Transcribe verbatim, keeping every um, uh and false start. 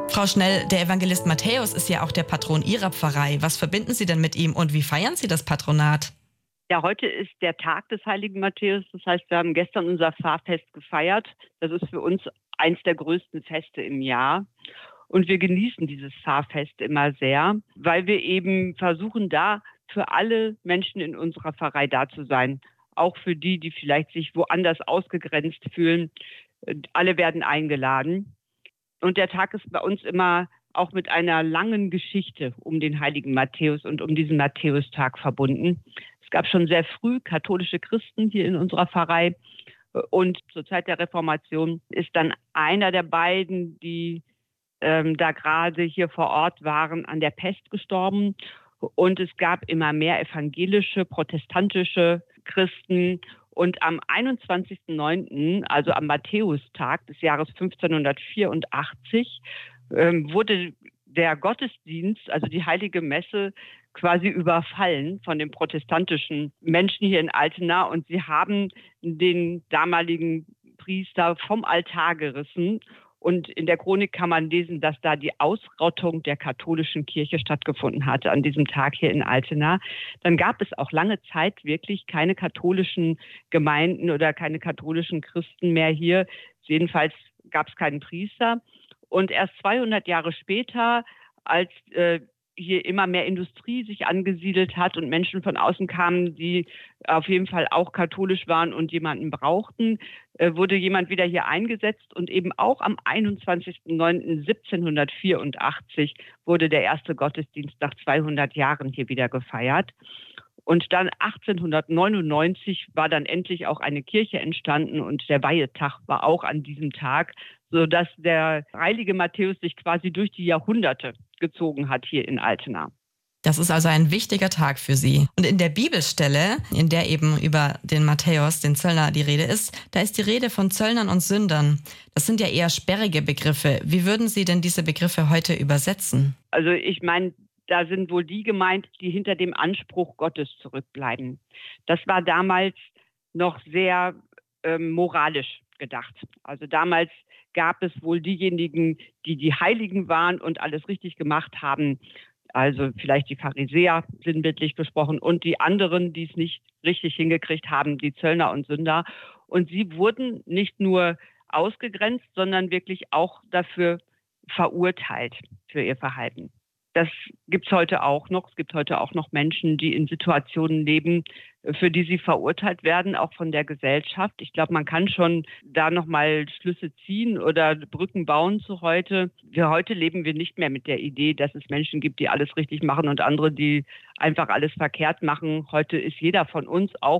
Frau Schnell, der Evangelist Matthäus ist ja auch der Patron Ihrer Pfarrei. Was verbinden Sie denn mit ihm und wie feiern Sie das Patronat? Ja, heute ist der Tag des heiligen Matthäus. Das heißt, wir haben gestern unser Pfarrfest gefeiert. Das ist für uns eins der größten Feste im Jahr. Und wir genießen dieses Pfarrfest immer sehr, weil wir eben versuchen, da für alle Menschen in unserer Pfarrei da zu sein. Auch für die, die vielleicht sich woanders ausgegrenzt fühlen. Alle werden eingeladen. Und der Tag ist bei uns immer auch mit einer langen Geschichte um den heiligen Matthäus und um diesen Matthäustag verbunden. Es gab schon sehr früh katholische Christen hier in unserer Pfarrei. Und zur Zeit der Reformation ist dann einer der beiden, die ähm, da gerade hier vor Ort waren, an der Pest gestorben. Und es gab immer mehr evangelische, protestantische Christen. Und am einundzwanzigsten neunten, also am Matthäustag des Jahres fünfzehnhundertvierundachtzig, ähm, wurde der Gottesdienst, also die Heilige Messe, quasi überfallen von den protestantischen Menschen hier in Altena. Und sie haben den damaligen Priester vom Altar gerissen. Und in der Chronik kann man lesen, dass da die Ausrottung der katholischen Kirche stattgefunden hatte an diesem Tag hier in Altena. Dann gab es auch lange Zeit wirklich keine katholischen Gemeinden oder keine katholischen Christen mehr hier. Jedenfalls gab es keinen Priester. Und erst zweihundert Jahre später, als äh, hier immer mehr Industrie sich angesiedelt hat und Menschen von außen kamen, die auf jeden Fall auch katholisch waren und jemanden brauchten, äh, wurde jemand wieder hier eingesetzt. Und eben auch am einundzwanzigsten neunten siebzehnhundertvierundachtzig wurde der erste Gottesdienst nach zweihundert Jahren hier wieder gefeiert. Und dann achtzehnhundertneunundneunzig war dann endlich auch eine Kirche entstanden und der Weihetag war auch an diesem Tag, sodass der heilige Matthäus sich quasi durch die Jahrhunderte gezogen hat hier in Altena. Das ist also ein wichtiger Tag für Sie. Und in der Bibelstelle, in der eben über den Matthäus, den Zöllner, die Rede ist, da ist die Rede von Zöllnern und Sündern. Das sind ja eher sperrige Begriffe. Wie würden Sie denn diese Begriffe heute übersetzen? Also ich meine, da sind wohl die gemeint, die hinter dem Anspruch Gottes zurückbleiben. Das war damals noch sehr ähm, moralisch gedacht. Also damals gab es wohl diejenigen, die die Heiligen waren und alles richtig gemacht haben. Also vielleicht die Pharisäer, sinnbildlich gesprochen, und die anderen, die es nicht richtig hingekriegt haben, die Zöllner und Sünder. Und sie wurden nicht nur ausgegrenzt, sondern wirklich auch dafür verurteilt für ihr Verhalten. Das gibt es heute auch noch. Es gibt heute auch noch Menschen, die in Situationen leben, für die sie verurteilt werden, auch von der Gesellschaft. Ich glaube, man kann schon da nochmal Schlüsse ziehen oder Brücken bauen zu heute. Wir heute leben wir nicht mehr mit der Idee, dass es Menschen gibt, die alles richtig machen und andere, die einfach alles verkehrt machen. Heute ist jeder von uns auch